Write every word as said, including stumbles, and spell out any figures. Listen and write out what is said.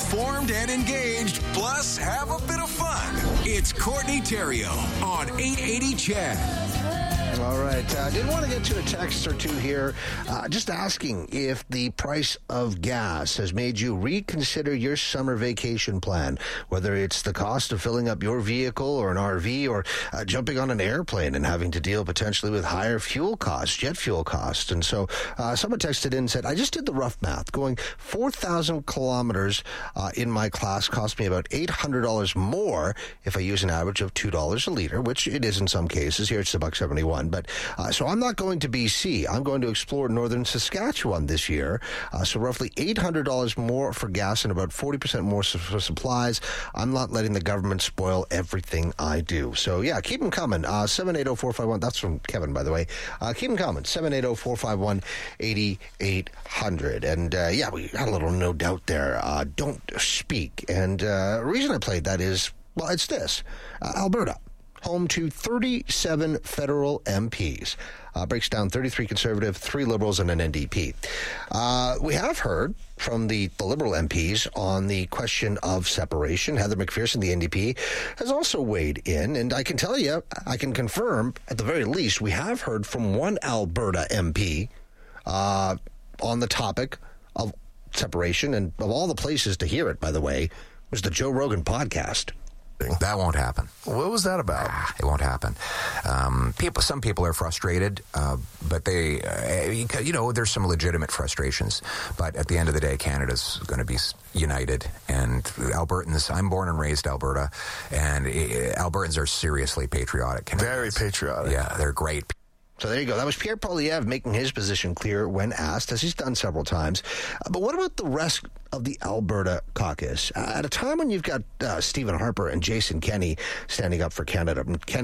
informed and engaged, plus have a bit of fun. It's Courtney Theriault on eight eighty C H E D. All right. I uh, did want to get to a text or two here, uh, just asking if the price of gas has made you reconsider your summer vacation plan, whether it's the cost of filling up your vehicle or an R V, or uh, jumping on an airplane and having to deal potentially with higher fuel costs, jet fuel costs. And so uh, someone texted in and said, I just did the rough math. Going four thousand kilometers uh, in my class cost me about eight hundred dollars more if I use an average of two dollars a liter, which it is in some cases. Here it's a buck seventy-one. But uh, so I'm not going to B C. I'm going to explore northern Saskatchewan this year. Uh, so roughly eight hundred dollars more for gas and about forty percent more for supplies. I'm not letting the government spoil everything I do. So yeah, keep them coming. Uh, seven eight zero, four five one. That's from Kevin, by the way. Uh, keep them coming. seven eight zero, four five one, eight eight hundred. And uh, yeah, we got a little no doubt there. Uh, don't speak. And uh, the reason I played that is, well, it's this. Uh, Alberta, home to thirty-seven federal M Ps. Uh, breaks down thirty-three Conservative, three Liberals, and an N D P. Uh, we have heard from the, the Liberal M Ps on the question of separation. Heather McPherson, the N D P, has also weighed in. And I can tell you, I can confirm, at the very least, we have heard from one Alberta M P uh, on the topic of separation. And of all the places to hear it, by the way, was the Joe Rogan podcast. That won't happen. What was that about? Ah, it won't happen. Um, people, some people are frustrated, uh, but they, uh, you know, there's some legitimate frustrations. But at the end of the day, Canada's going to be united. And Albertans, I'm born and raised Alberta, and uh, Albertans are seriously patriotic Canadians. Very patriotic. Yeah, they're great. So there you go. That was Pierre Poilievre making his position clear when asked, as he's done several times. Uh, but what about the rest of the Alberta caucus? Uh, at a time when you've got uh, Stephen Harper and Jason Kenney standing up for Canada. Ken-